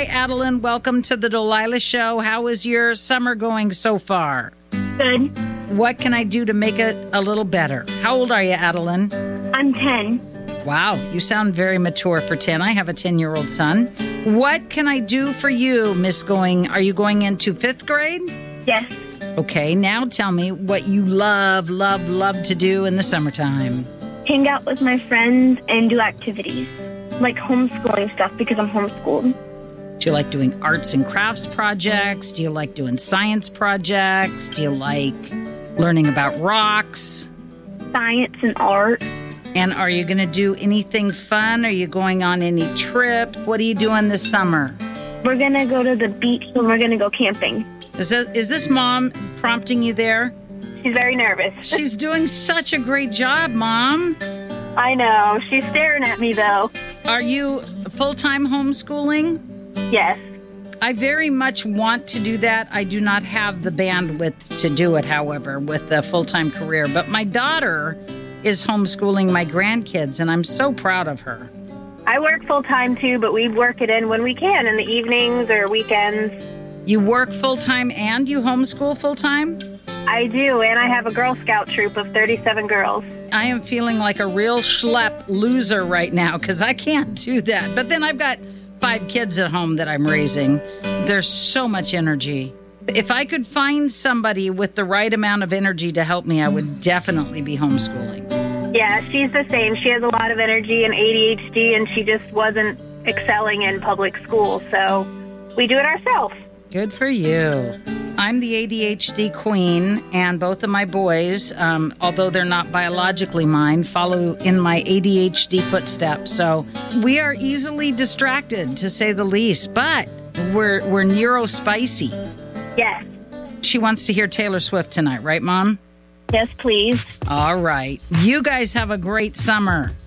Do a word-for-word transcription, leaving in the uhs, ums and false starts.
Hi, Adeline. Welcome to the Delilah Show. How is your summer going so far? Good. What can I do to make it a little better? How old are you, Adeline? I'm ten. Wow, you sound very mature for ten. I have a ten-year-old son. What can I do for you, Miss Going? Are you going into fifth grade? Yes. Okay, now tell me what you love, love, love to do in the summertime. Hang out with my friends and do activities, like homeschooling stuff because I'm homeschooled. Do you like doing arts and crafts projects? Do you like doing science projects? Do you like learning about rocks? Science and art. And are you going to do anything fun? Are you going on any trip? What are you doing this summer? We're going to go to the beach and we're going to go camping. Is this, is this mom prompting you there? She's very nervous. She's doing such a great job, Mom. I know. She's staring at me, though. Are you full-time homeschooling? Yes. I very much want to do that. I do not have the bandwidth to do it, however, with a full-time career. But my daughter is homeschooling my grandkids, and I'm so proud of her. I work full-time, too, but we work it in when we can, in the evenings or weekends. You work full-time and you homeschool full-time? I do, and I have a Girl Scout troop of thirty-seven girls. I am feeling like a real schlep loser right now because I can't do that. But then I've got five kids at home that I'm raising. There's so much energy. If I could find somebody with the right amount of energy to help me, I would definitely be homeschooling. Yeah, she's the same. She has a lot of energy and A D H D, and she just wasn't excelling in public school, so we do it ourselves. Good for you. I'm the A D H D queen, and both of my boys, um, although they're not biologically mine, follow in my A D H D footsteps. So we are easily distracted, to say the least, but we're we're neuro-spicy. Yes. She wants to hear Taylor Swift tonight, right, Mom? Yes, please. All right. You guys have a great summer.